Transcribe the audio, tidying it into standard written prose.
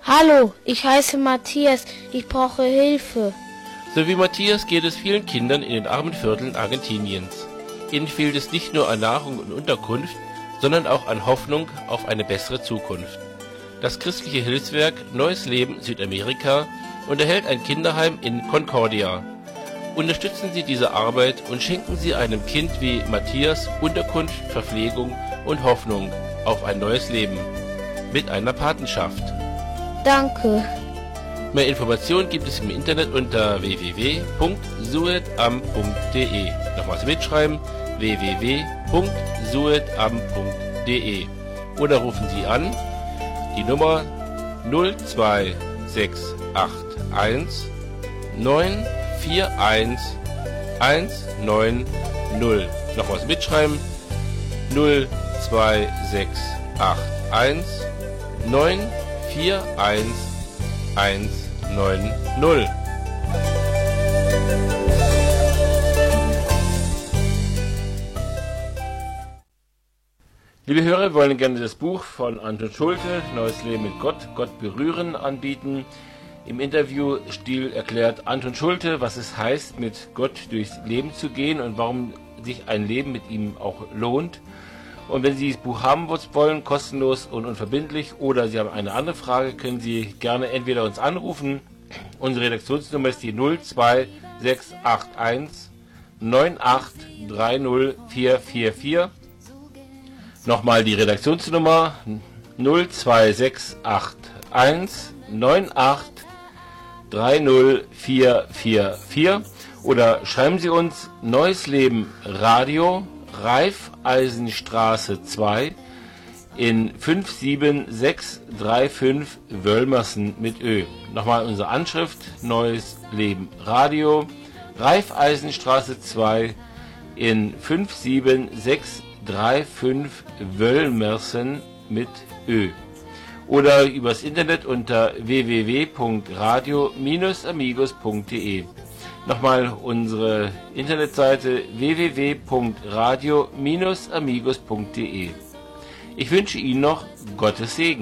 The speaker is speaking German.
Hallo, ich heiße Matthias, ich brauche Hilfe. So wie Matthias geht es vielen Kindern in den armen Vierteln Argentiniens. Ihnen fehlt es nicht nur an Nahrung und Unterkunft, sondern auch an Hoffnung auf eine bessere Zukunft. Das christliche Hilfswerk Neues Leben Südamerika unterhält ein Kinderheim in Concordia. Unterstützen Sie diese Arbeit und schenken Sie einem Kind wie Matthias Unterkunft, Verpflegung und Hoffnung auf ein neues Leben mit einer Patenschaft. Danke. Mehr Informationen gibt es im Internet unter www.suedam.de. Nochmals mitschreiben, www.suedam.de. Oder rufen Sie an die Nummer 02681 941 190. Nochmals mitschreiben, 02681 941 190. Liebe Hörer, wir wollen gerne das Buch von Anton Schulte, Neues Leben mit Gott, Gott berühren, anbieten. Im Interviewstil erklärt Anton Schulte, was es heißt, mit Gott durchs Leben zu gehen und warum sich ein Leben mit ihm auch lohnt. Und wenn Sie dieses Buch haben wollen, kostenlos und unverbindlich, oder Sie haben eine andere Frage, können Sie gerne entweder uns anrufen. Unsere Redaktionsnummer ist die 02681 9830444. Nochmal die Redaktionsnummer 02681 9830444. Oder schreiben Sie uns Neues Leben Radio, Raiffeisenstraße 2 in 57635 Wölmersen mit Ö. Nochmal unsere Anschrift, Neues Leben Radio, Raiffeisenstraße 2 in 57635 Wölmersen mit Ö. Oder übers Internet unter www.radio-amigos.de. Nochmal unsere Internetseite www.radio-amigos.de. Ich wünsche Ihnen noch Gottes Segen.